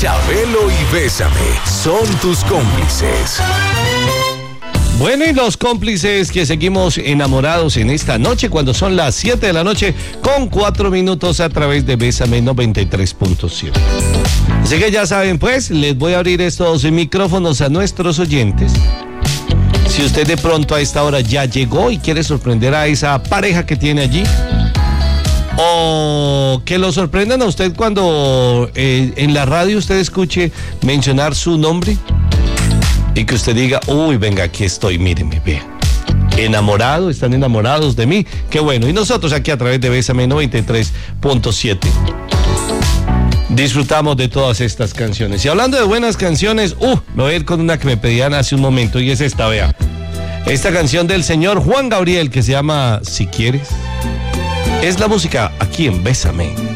Chabelo y Bésame son tus cómplices. Bueno, y los cómplices que seguimos enamorados en esta noche, cuando son las 7 de la noche con 4 minutos a través de Bésame 93.7. Así que ya saben, pues, les voy a abrir estos micrófonos a nuestros oyentes. Si usted de pronto a esta hora ya llegó y quiere sorprender a esa pareja que tiene allí, o que lo sorprendan a usted cuando en la radio usted escuche mencionar su nombre y que usted diga, uy, venga, aquí estoy, míreme, vea. Enamorado, están enamorados de mí, qué bueno. Y nosotros aquí a través de Bésame 93.7 disfrutamos de todas estas canciones. Y hablando de buenas canciones, me voy a ir con una que me pedían hace un momento y es esta, vea. Esta canción del señor Juan Gabriel que se llama Si Quieres. Es la música aquí en Bésame.